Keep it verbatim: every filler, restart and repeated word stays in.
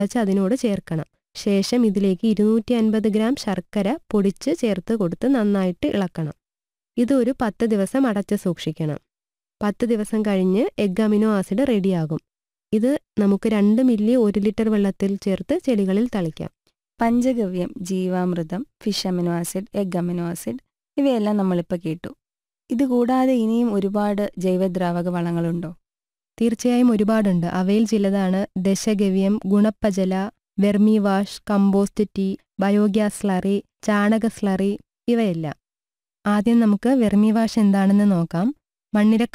വെച്ച് അതിനോട് ചേർക്കണം. ശേഷം ഇതിലേക്ക് ഇരുന്നൂറ്റി അൻപത് ഗ്രാം ശർക്കര പൊടിച്ച് ചേർത്ത് കൊടുത്ത് നന്നായിട്ട് ഇളക്കണം. ഇത് ഒരു പത്ത് ദിവസം അടച്ച് സൂക്ഷിക്കണം. പത്ത് ദിവസം കഴിഞ്ഞ് എഗ് അമിനോ ആസിഡ് റെഡിയാകും. ഇത് നമുക്ക് രണ്ട് മില്ലി ഒരു ലിറ്റർ വെള്ളത്തിൽ ചേർത്ത് ചെടികളിൽ തളിക്കാം. Panchagavya, ജീവാമൃതം, fish amino acid, egg amino acid ഇവയെല്ലാം നമ്മളിപ്പോൾ കേട്ടു. ഇതുകൂടാതെ ഇനിയും ഒരുപാട് ജൈവദ്രാവക വളങ്ങളുണ്ടോ? തീർച്ചയായും ഒരുപാടുണ്ട്. അവയിൽ ചിലതാണ് ദശഗവ്യം, ഗുണപ്പജല, vermi wash, compost tea, biogas slurry, ചാണക സ്ലറി ഇവയെല്ലാം. ആദ്യം നമുക്ക് വെർമി വാഷ് എന്താണെന്ന് നോക്കാം. മണ്ണിര